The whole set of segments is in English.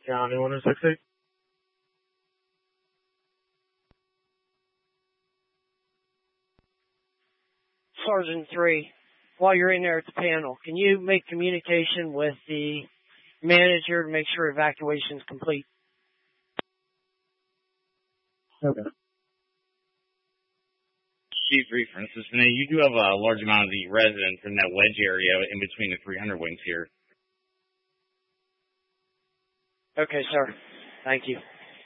County 1068. Sergeant 3, while you're in there at the panel, can you make communication with the manager to make sure evacuation is complete? Okay. Chief Reed, Francis, you do have a large amount of the residents in that wedge area in between the 300 wings here. Okay, sir. Thank you.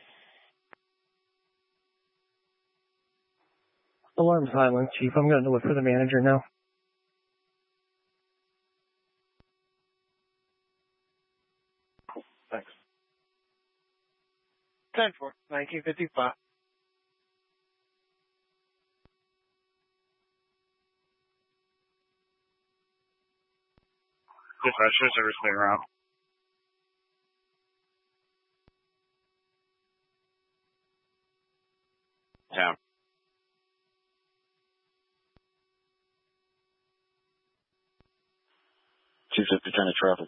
Alarm silent, Chief. I'm going to look for the manager now. Thanks. 10-4, 1955. Dispatch, service clear around. Yeah. 250 10 of traffic.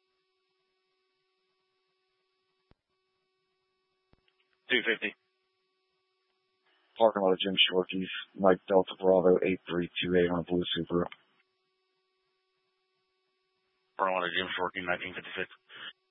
250. Parking lot of Jim Shorty's, Mike Delta Bravo 8328 on a blue Subaru. Parking lot of Jim Shorty, 1956.